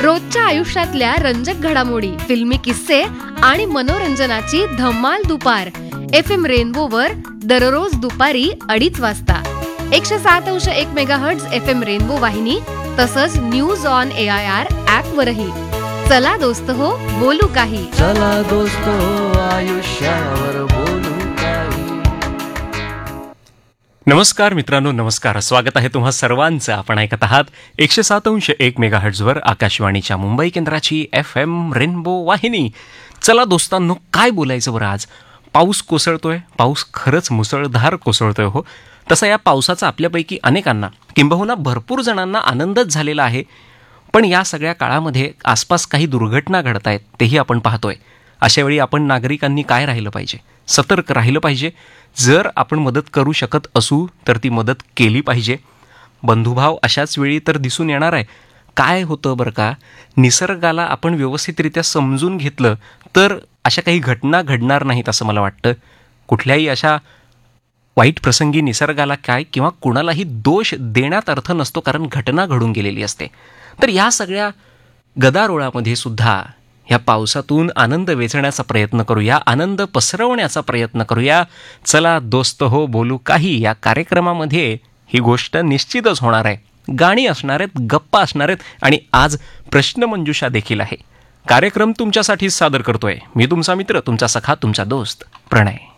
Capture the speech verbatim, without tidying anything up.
रोजच्या आयुष्यातल्या रंजक घडामोडी, फिल्मी किस्से आणि मनोरंजनाची धमाल दुपार एफ एम रेनबोवर दररोज दुपारी अडीच वाजता एकशे सात अंश एक मेगाहर्ट्झ एफ एम रेनबो वाहिनी तसंच news on A I R app वरही. चला दोस्त हो बोलू काही. चला दोस्त हो आयुष्यावर बोलू काही. नमस्कार मित्रांनो, नमस्कार. स्वागत आहे तुम्हा सर्वांचं. आपण ऐकत आहात एकशे सात अंश एक मेगाहर्ट्झवर आकाशवाणीच्या मुंबई केंद्राची एफ एम रेनबो वाहिनी. चला दोस्तांनो, काय बोलायचं बरं आज. पाऊस कोसळतोय, पाऊस खरंच मुसळधार कोसळतोय हो. तसा या पावसाचा आपल्यापैकी अनेकांना, किंबहुना भरपूर जणांना आनंदच झालेला आहे. पण या सगळ्या काळामध्ये आसपास काही दुर्घटना घडत आहेत, तेही आपण पाहतोय. अशावेळी आपण नागरिकांनी काय राहिलं पाहिजे? सतर्क राहिलं पाहिजे. जर आपण मदत करू शकत असू तर ती मदत केली पाहिजे. बंधुभाव अशाच वेळी तर दिसून येणार आहे. काय होतं बरं का, निसर्गाला आपण व्यवस्थितरित्या समजून घेतलं तर अशा काही घटना घडणार नाहीत असं मला वाटतं. कुठल्याही अशा वाईट प्रसंगी निसर्गाला काय किंवा कुणालाही दोष देण्यात अर्थ नसतो, कारण घटना घडून गेलेली असते. तर या सगळ्या गदारोळामध्ये सुद्धा ह्या पावसातून आनंद वेचण्याचा प्रयत्न करूया, आनंद पसरवण्याचा प्रयत्न करूया. चला दोस्त हो बोलू काही या कार्यक्रमामध्ये ही गोष्ट निश्चितच होणार आहे. गाणी असणार आहेत, गप्पा असणार आहेत आणि आज प्रश्नमंजुषा देखील आहे. कार्यक्रम तुमच्यासाठी सादर करतोय मी, तुमचा मित्र, तुमचा सखा, तुमचा दोस्त प्रणय.